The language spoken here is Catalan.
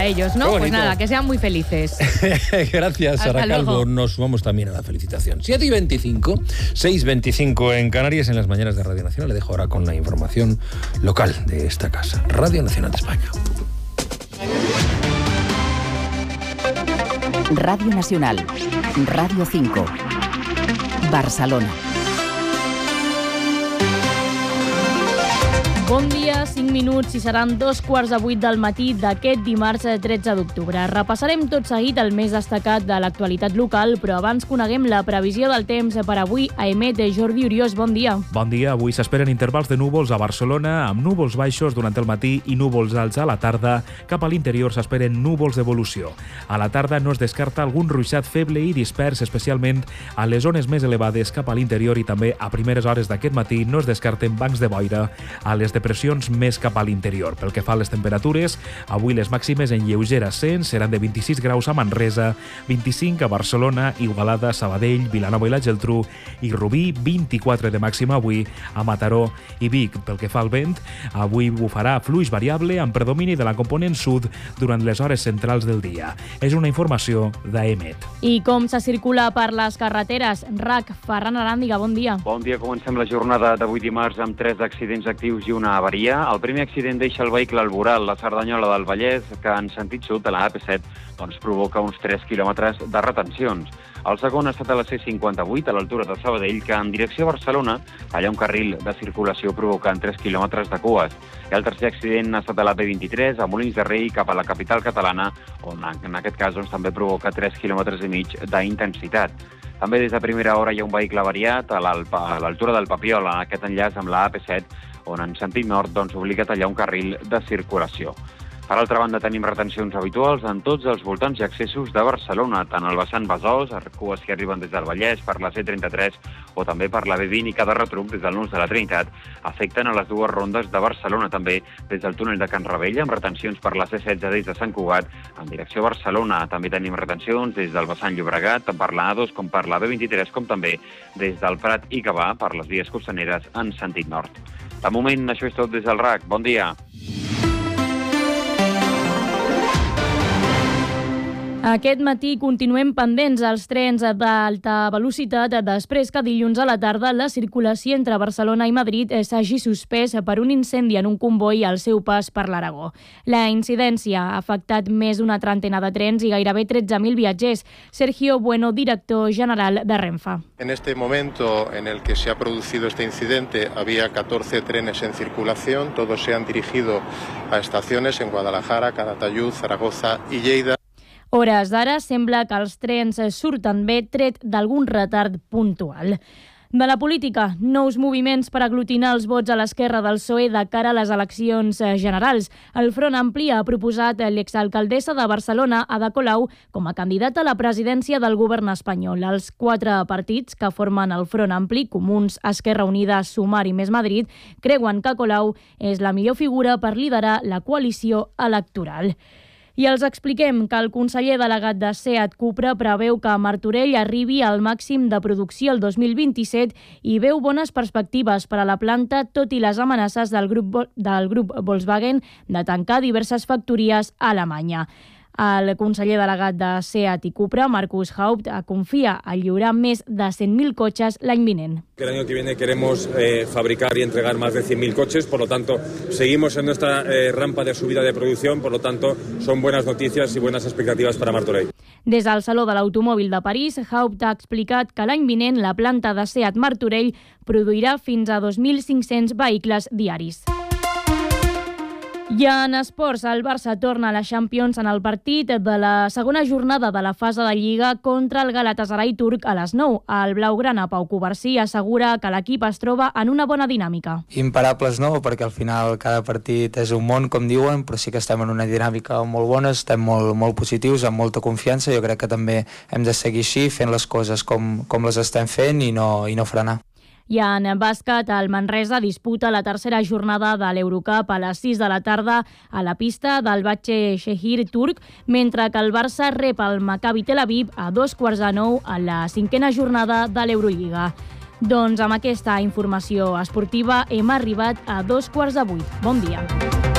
para ellos, ¿no? Pues nada, que sean muy felices. Gracias, Sara Calvo. Nos sumamos también a la felicitación. 7:25, 6:25 en Canarias, en las mañanas de Radio Nacional. Le dejo ahora con la información local de esta casa, Radio Nacional de España. Radio Nacional, Radio 5, Barcelona. Bon dia, 5 minuts i seran 7:45 del matí d'aquest dimarts 13 d'octubre. Repassarem tot seguit el més destacat de l'actualitat local, però abans coneguem la previsió del temps per avui a Emet. Jordi Uriós, bon dia. Bon dia. Avui s'esperen intervals de núvols a Barcelona, amb núvols baixos durant el matí i núvols alts a la tarda. Cap a l'interior s'esperen núvols d'evolució. A la tarda no es descarta algun ruixat feble i dispers, especialment a les zones més elevades cap a l'interior, i també a primeres hores d'aquest matí no es descarten bancs de boira a les depressions més cap a l'interior. Pel que fa a les temperatures, avui les màximes en lleuger ascens seran de 26 graus a Manresa, 25 a Barcelona, Igualada, Sabadell, Vilanova i la Geltrú i Rubí, 24 de màxima avui a Mataró i Vic. Pel que fa al vent, avui bufarà fluix variable amb predomini de la component sud durant les hores centrals del dia. És una informació d'Emet. I com se circula per les carreteres? RAC, Ferran Aràndiga, bon dia. Bon dia, comencem la jornada d'avui dimarts amb 3 accidents actius i una avaria. El primer accident deixa el vehicle al voral, la Cerdanyola del Vallès, que en sentit sud, a la AP7, provoca uns 3 quilòmetres de retencions. El segon ha estat a la C58, a l'altura de Sabadell, que en direcció a Barcelona, allà un carril de circulació provocant 3 quilòmetres de cues. I el tercer accident ha estat a la B23, a Molins de Rei, cap a la capital catalana, on en aquest cas també provoca 3 quilòmetres i mig d'intensitat. També des de primera hora hi ha un vehicle avariat a l'altura del Papiol, en aquest enllaç amb la AP7, on en sentit nord obliga a tallar un carril de circulació. Per altra banda, tenim retencions habituals en tots els voltants i accessos de Barcelona, tant al vessant Besòs, cues que arriben des del Vallès, per la C33 o també per la B20, i cada retruc des del Nus de la Trinitat afecten a les dues rondes de Barcelona, també des del túnel de Can Ravella, amb retencions per la C16 des de Sant Cugat en direcció a Barcelona. També tenim retencions des del vessant Llobregat, tant per la A2 com per la B23, com també des del Prat i Gavà per les vies costaneres en sentit nord. De moment, això és tot des del RAC. Bon dia. Aquest matí continuem pendents als trens d'alta velocitat després que dilluns a la tarda la circulació entre Barcelona i Madrid s'hagi suspès per un incendi en un comboi al seu pas per l'Aragó. La incidència ha afectat més d'una trentena de trens i gairebé 13.000 viatgers. Sergio Bueno, director general de Renfe. En este momento en el que se ha producido este incidente había 14 trenes en circulación, todos se han dirigido a estaciones en Guadalajara, Calatayud, Zaragoza y Lleida. Hores d'ara sembla que els trens surten bé, tret d'algun retard puntual. De la política, nous moviments per aglutinar els vots a l'esquerra del PSOE de cara a les eleccions generals. El Front Ampli ha proposat l'exalcaldessa de Barcelona, Ada Colau, com a candidata a la presidència del govern espanyol. Els 4 partits que formen el Front Ampli, Comuns, Esquerra Unida, Sumar i Més Madrid, creuen que Colau és la millor figura per liderar la coalició electoral. I els expliquem que el conseller delegat de SEAT Cupra preveu que Martorell arribi al màxim de producció el 2027 i veu bones perspectives per a la planta, tot i les amenaces del grup Volkswagen de tancar diverses factories a Alemanya. El conseller delegat de SEAT i Cupra, Markus Haupt, confia a lliurar més de 100.000 cotxes l'any vinent. El año que viene queremos fabricar y entregar más de 100.000 coches, por lo tanto, seguimos en nuestra rampa de subida de producción, por lo tanto, son buenas noticias y buenas expectativas para Martorell. Des del Saló de l'Automòbil de París, Haupt ha explicat que l'any vinent la planta de SEAT Martorell produirà fins a 2.500 vehicles diaris. I en esports, el Barça torna a la Champions en el partit de la segona jornada de la fase de Lliga contra el Galatasaray turc a les 9. El blaugrana Pau Covarsí assegura que l'equip es troba en una bona dinàmica. Imparables no, perquè al final cada partit és un món, com diuen, però sí que estem en una dinàmica molt bona, estem molt positius, amb molta confiança. Jo crec que també hem de seguir així, fent les coses com les estem fent i no frenar. I en bàsquet, el Manresa disputa la tercera jornada de l'Eurocup a les 6 de la tarda a la pista del Batxe Shehir turc, mentre que el Barça rep el Maccabi Tel Aviv a 7:45 a la 5a jornada de l'Eurolliga. Doncs amb aquesta informació esportiva hem arribat a 7:45. Bon dia.